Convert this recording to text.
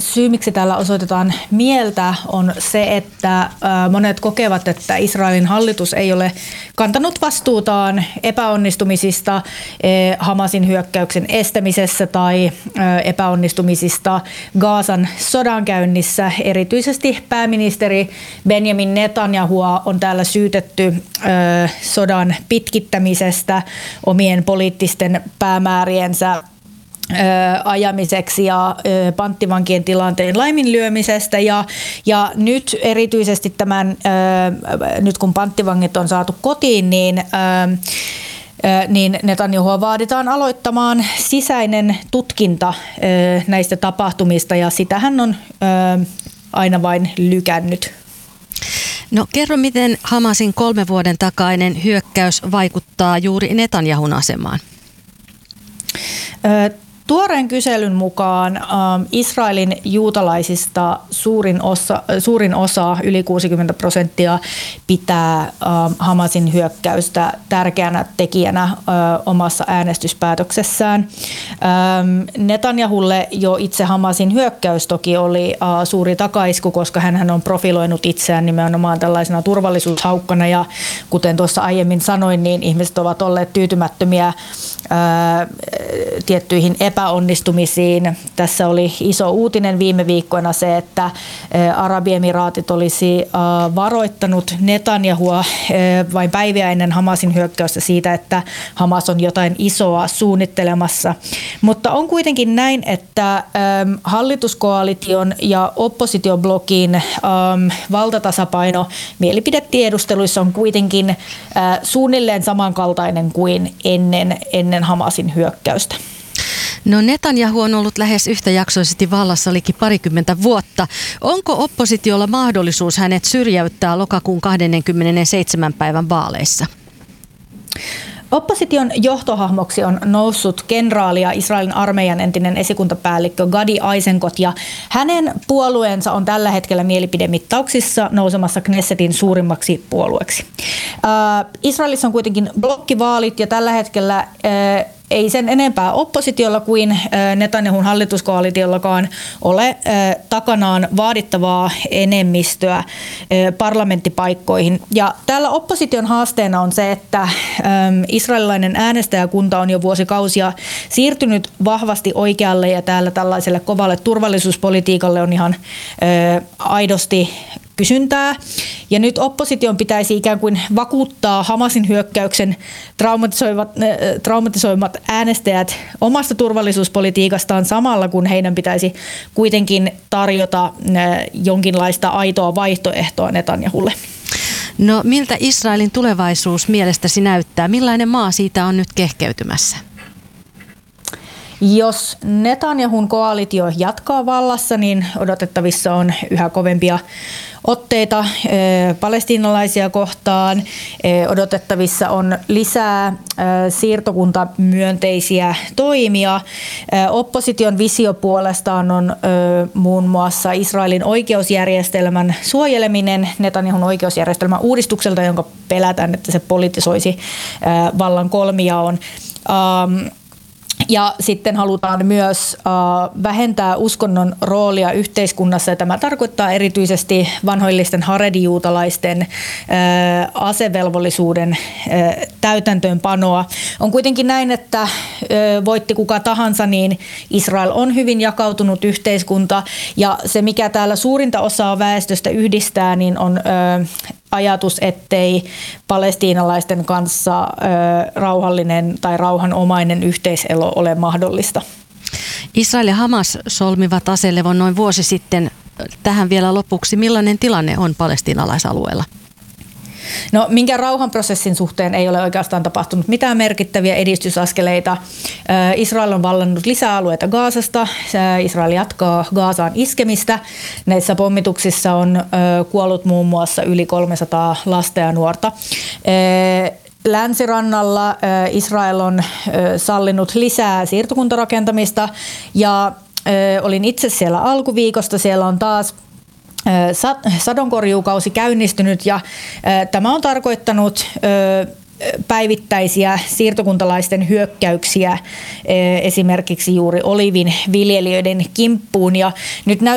syy, miksi täällä osoitetaan mieltä, on se, että monet kokevat, että Israelin hallitus ei ole kantanut vastuutaan epäonnistumisista Hamasin hyökkäyksen estämisessä tai epäonnistumisista Gazan sodankäynnissä. Erityisesti pääministeri Benjamin Netanyahua on täällä syytetty sodan pitkittämisestä omien poliittisten päämääriensä ajamiseksi ja panttivankien tilanteen laiminlyömisestä ja nyt erityisesti nyt kun panttivangit on saatu kotiin, niin Netanyahua vaaditaan aloittamaan sisäinen tutkinta näistä tapahtumista ja sitä hän on aina vain lykännyt. No kerro, miten Hamasin 3 vuoden takainen hyökkäys vaikuttaa juuri Netanyahun asemaan? Tuoreen kyselyn mukaan Israelin juutalaisista suurin osa, yli 60%, pitää Hamasin hyökkäystä tärkeänä tekijänä omassa äänestyspäätöksessään. Netanyahulle jo itse Hamasin hyökkäys toki oli suuri takaisku, koska hän on profiloinut itseään nimenomaan tällaisena turvallisuushaukkana ja kuten tuossa aiemmin sanoin, niin ihmiset ovat olleet tyytymättömiä tiettyihin epäonnistumisiin. Tässä oli iso uutinen viime viikkoina se, että Arabiemiraatit olisi varoittanut Netanyahua vain päiviä ennen Hamasin hyökkäystä siitä, että Hamas on jotain isoa suunnittelemassa. Mutta on kuitenkin näin, että hallituskoalition ja oppositioblokin valtatasapaino mielipidetiedusteluissa on kuitenkin suunnilleen samankaltainen kuin ennen Hamasin hyökkäystä. No Netanyahu on ollut lähes yhtäjaksoisesti vallassa liki 20 vuotta. Onko oppositiolla mahdollisuus hänet syrjäyttää lokakuun 27. päivän vaaleissa? Opposition johtohahmoksi on noussut kenraali ja Israelin armeijan entinen esikuntapäällikkö Gadi Eisenkot ja hänen puolueensa on tällä hetkellä mielipidemittauksissa nousemassa Knessetin suurimmaksi puolueeksi. Israelissa on kuitenkin blokkivaalit ja tällä hetkellä ei sen enempää oppositiolla kuin Netanyahun hallituskoalitiollakaan ole takanaan vaadittavaa enemmistöä parlamenttipaikkoihin. Ja täällä opposition haasteena on se, että israelilainen äänestäjäkunta on jo vuosikausia siirtynyt vahvasti oikealle ja täällä tällaiselle kovalle turvallisuuspolitiikalle on ihan aidosti kysyntää. Ja nyt opposition pitäisi ikään kuin vakuuttaa Hamasin hyökkäyksen traumatisoimat äänestäjät omasta turvallisuuspolitiikastaan samalla, kun heidän pitäisi kuitenkin tarjota jonkinlaista aitoa vaihtoehtoa Netanyahulle. No miltä Israelin tulevaisuus mielestäsi näyttää? Millainen maa siitä on nyt kehkeytymässä? Jos Netanyahun koalitio jatkaa vallassa, niin odotettavissa on yhä kovempia otteita palestiinalaisia kohtaan. Odotettavissa on lisää siirtokuntamyönteisiä toimia. Opposition visio puolestaan on muun muassa Israelin oikeusjärjestelmän suojeleminen Netanyahun oikeusjärjestelmän uudistukselta, jonka pelätään, että se politisoisi vallan kolmijaon. Ja sitten halutaan myös vähentää uskonnon roolia yhteiskunnassa. Ja tämä tarkoittaa erityisesti vanhoillisten haredi-juutalaisten asevelvollisuuden täytäntöönpanoa. On kuitenkin näin, että voitti kuka tahansa, niin Israel on hyvin jakautunut yhteiskunta. Ja se, mikä täällä suurinta osaa väestöstä yhdistää, niin on ajatus, ettei palestiinalaisten kanssa rauhallinen tai rauhanomainen yhteiselo ole mahdollista. Israel ja Hamas solmivat aselevon noin vuosi sitten. Tähän vielä lopuksi, millainen tilanne on palestiinalaisalueella? No, minkä rauhanprosessin suhteen ei ole oikeastaan tapahtunut mitään merkittäviä edistysaskeleita. Israel on vallannut lisäalueita Gazasta. Israel jatkaa Gazaan iskemistä. Näissä pommituksissa on kuollut muun muassa yli 300 lasta ja nuorta. Länsirannalla Israel on sallinut lisää siirtokuntarakentamista ja olin itse siellä alkuviikosta. Siellä on taas sadonkorjuukausi käynnistynyt ja tämä on tarkoittanut päivittäisiä siirtokuntalaisten hyökkäyksiä esimerkiksi juuri oliivin viljelijöiden kimppuun ja nyt